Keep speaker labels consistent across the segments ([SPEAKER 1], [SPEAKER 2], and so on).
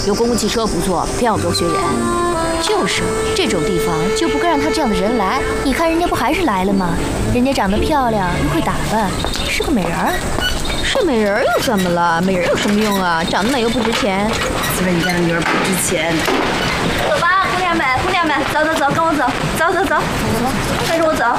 [SPEAKER 1] 有公共汽车不错，偏要多学人。就是这种地方就不该让他这样的人来。你看人家不还是来了吗？人家长得漂亮，又会打扮，是个美人儿。是美人儿又怎么了？美人有什么用啊？长得美又不值钱。
[SPEAKER 2] 自问你家的女儿不值钱。
[SPEAKER 3] 走吧，姑娘们，姑娘们，走走走，跟我走，走走走，跟着我走。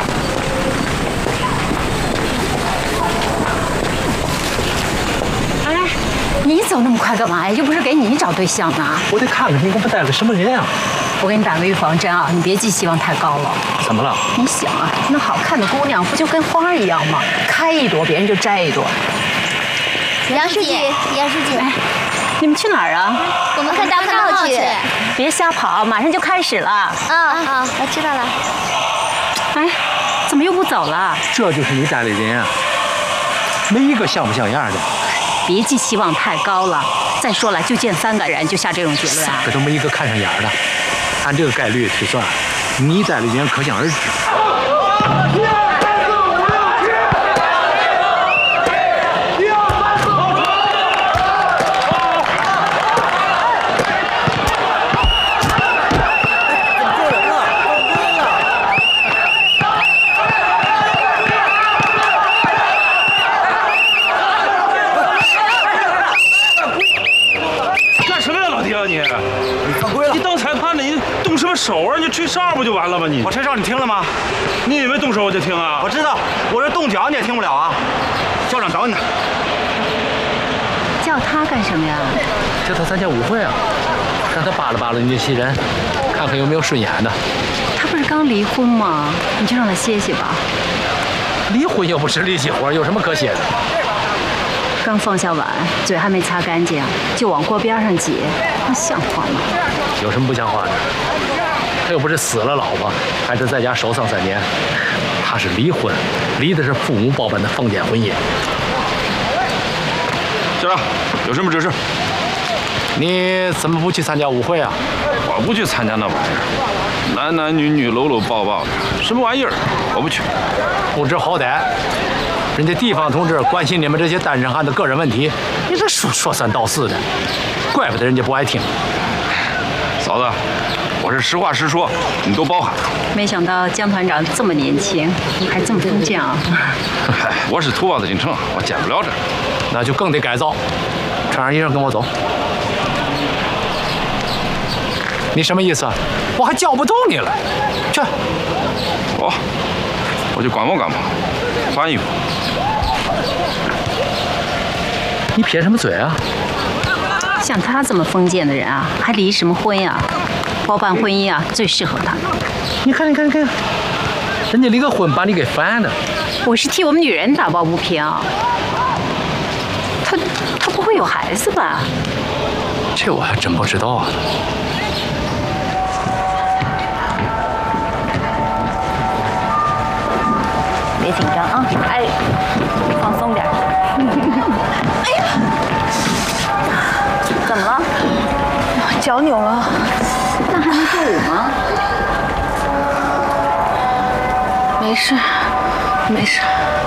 [SPEAKER 2] 哎，你走那么快干嘛呀？又不是给你找对象呢。
[SPEAKER 4] 我得看看你给我带了个什么人啊！
[SPEAKER 2] 我给你打个预防针啊，你别寄希望太高了。
[SPEAKER 4] 怎么了？
[SPEAKER 2] 你想啊，那好看的姑娘不就跟花一样吗？开一朵，别人就摘一朵。
[SPEAKER 1] 杨书记，杨书记，
[SPEAKER 2] 哎，你们去哪儿啊？
[SPEAKER 1] 我们看大看闹去。
[SPEAKER 2] 别瞎跑，马上就开始了。
[SPEAKER 1] 我知道了。
[SPEAKER 2] 哎，怎么又不走了？
[SPEAKER 4] 这就是你带的人啊，没一个像不像样的。
[SPEAKER 2] 别寄希望太高了。再说了，就见3个人就下这种结论啊？
[SPEAKER 4] 这都没一个看上眼的。按这个概率推算，你带的人可想而知。
[SPEAKER 5] 手啊！你吹哨不就完了吗？你
[SPEAKER 6] 我吹哨你听了吗？
[SPEAKER 5] 你以为动手我就听啊？
[SPEAKER 6] 我知道，我这动脚你也听不了啊！校长找你呢。
[SPEAKER 2] 叫他干什么呀？
[SPEAKER 4] 叫他参加舞会啊，让他扒拉扒拉你这些人，看看有没有顺眼的。
[SPEAKER 2] 他不是刚离婚吗？你就让他歇歇吧。
[SPEAKER 4] 离婚又不是力气活，有什么可歇的？
[SPEAKER 2] 刚放下碗，嘴还没擦干净，就往锅边上挤，那像话吗？
[SPEAKER 4] 有什么不像话的？他又不是死了老婆，还是在家守丧3年。他是离婚，离的是父母包办的封建婚姻。
[SPEAKER 5] 校长，有什么指示？
[SPEAKER 4] 你怎么不去参加舞会啊？
[SPEAKER 5] 我不去参加那玩意儿，男男女女搂搂抱抱的，什么玩意儿？我不去。
[SPEAKER 4] 不知好歹，人家地方同志关心你们这些单身汉的个人问题，你这说三道四的，怪不得人家不爱听。
[SPEAKER 5] 嫂子，我是实话实说，你都包涵。
[SPEAKER 2] 没想到江团长这么年轻，还这么封建啊！
[SPEAKER 5] 嗨，我是土包子进城，我见不了这，
[SPEAKER 4] 那就更得改造。穿上衣裳跟我走。你什么意思啊？我还叫不动你了。去。
[SPEAKER 5] 我去观摩观摩，换衣服。
[SPEAKER 4] 你撇什么嘴啊？
[SPEAKER 2] 像他这么封建的人啊，还离什么婚呀？包办婚姻啊，最适合他。
[SPEAKER 4] 你看，人家离个婚把你给烦的。
[SPEAKER 2] 我是替我们女人打抱不平。他不会有孩子吧？
[SPEAKER 4] 这我还真不知道啊。
[SPEAKER 3] 别紧张啊，哎，放松点。哎呀，怎么了？脚扭了。
[SPEAKER 2] 那还能跳舞吗？
[SPEAKER 3] 没事，没事。